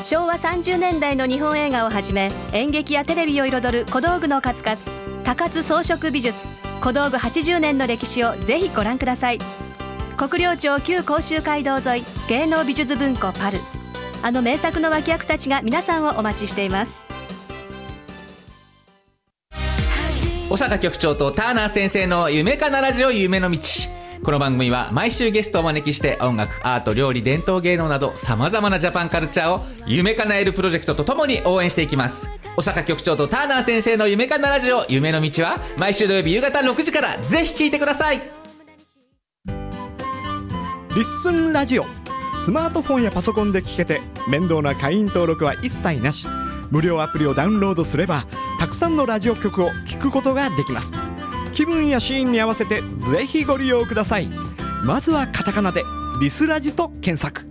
昭和30年代の日本映画をはじめ、演劇やテレビを彩る小道具の数々、高津装飾美術、小道具80年の歴史をぜひご覧ください。国領町旧甲州街道沿い、芸能美術文庫パル。あの名作の脇役たちが皆さんをお待ちしています。 小坂局長とターナー先生の夢かなラジオ夢の道。この番組は毎週ゲストをお招きして音楽、アート、料理、伝統芸能などさまざまなジャパンカルチャーを夢かなえるプロジェクトとともに応援していきます。小坂局長とターナー先生の夢かなラジオ夢の道は毎週土曜日夕方6時からぜひ聞いてください。 リッスンラジオ、スマートフォンやパソコンで聞けて面倒な会員登録は一切なし。無料アプリをダウンロードすればたくさんのラジオ局を聞くことができます。気分やシーンに合わせてぜひご利用ください。まずはカタカナでリスラジと検索。